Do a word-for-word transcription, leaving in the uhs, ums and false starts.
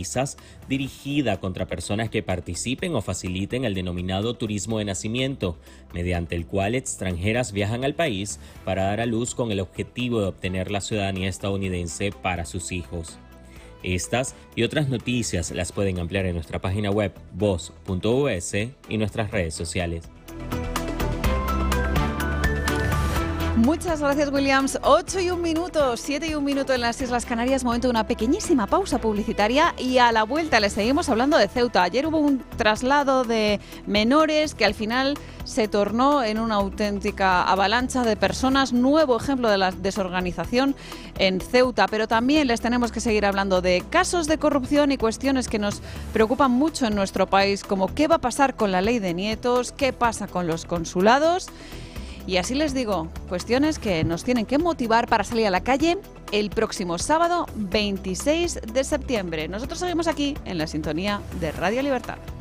visas dirigida contra personas que participen o faciliten el denominado turismo de nacimiento, mediante el cual extranjeras viajan al país para dar a luz con el objetivo de obtener la ciudadanía estadounidense para sus hijos. Estas y otras noticias las pueden ampliar en nuestra página web voz punto u s y nuestras redes sociales. Muchas gracias, Williams. ocho y un minuto, siete y un minuto en las Islas Canarias. Momento de una pequeñísima pausa publicitaria y a la vuelta les seguimos hablando de Ceuta. Ayer hubo un traslado de menores que al final se tornó en una auténtica avalancha de personas. Nuevo ejemplo de la desorganización en Ceuta. Pero también les tenemos que seguir hablando de casos de corrupción y cuestiones que nos preocupan mucho en nuestro país, como qué va a pasar con la ley de nietos, qué pasa con los consulados. Y así les digo, cuestiones que nos tienen que motivar para salir a la calle el próximo sábado veintiséis de septiembre. Nosotros seguimos aquí en la sintonía de Radio Libertad.